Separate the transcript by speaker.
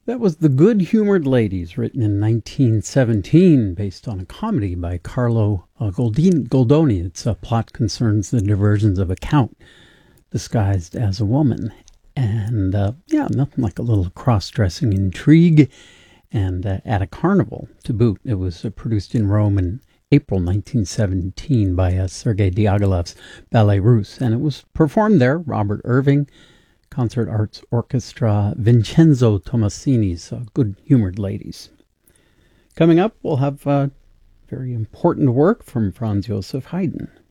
Speaker 1: That was The Good-Humored Ladies, written in 1917, based on a comedy by Carlo Goldoni. Its plot concerns the diversions of a count disguised as a woman. And, nothing like a little cross-dressing intrigue. And at a carnival, to boot. It was produced in Rome in April 1917 by Sergei Diaghilev's Ballet Russe. And it was performed there, Robert Irving, Concert Arts Orchestra, Vincenzo Tomasini's Good-Humored Ladies. Coming up, we'll have very important work from Franz Joseph Haydn.